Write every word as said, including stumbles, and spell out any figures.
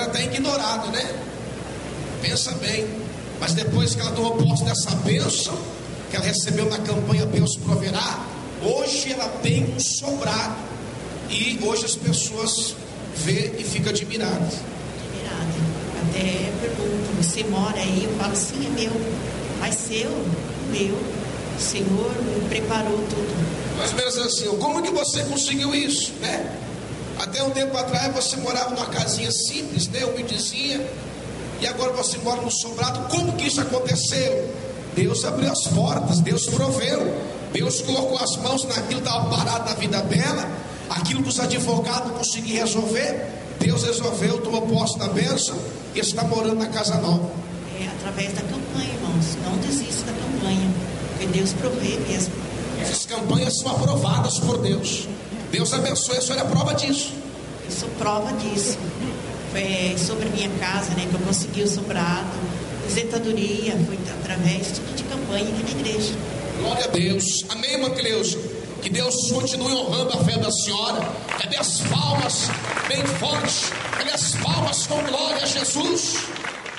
até ignorada, né? Pensa bem. Mas depois que ela tomou posse dessa bênção que ela recebeu na campanha Deus Proverá, hoje ela tem um sobrado. E hoje as pessoas vê e ficam admiradas. Admirada. Até pergunto, você mora aí? Eu falo, sim, é meu. Mas seu? Meu. O Senhor me preparou tudo. Mais ou menos assim, como que você conseguiu isso, né? Até um tempo atrás você morava numa casinha simples, né? Humildezinha. E agora você mora no sobrado. Como que isso aconteceu? Deus abriu as portas, Deus proveu. Deus colocou as mãos naquilo que estava parado na vida dela. Aquilo que os advogados não conseguiam resolver, Deus resolveu, tomou posse da bênção e está morando na casa nova. É através da campanha, irmãos. Não desista da campanha, porque Deus provê mesmo. Essas campanhas são aprovadas por Deus. Deus abençoe, a senhora é prova disso. Eu sou prova disso. Foi sobre a minha casa, né, que eu consegui o sobrado, aposentadoria, foi através tudo de campanha aqui na igreja. Glória a Deus. Amém, irmã Cleusa? Que Deus continue honrando a fé da senhora. Cadê as palmas bem fortes? Cadê as palmas com glória a Jesus?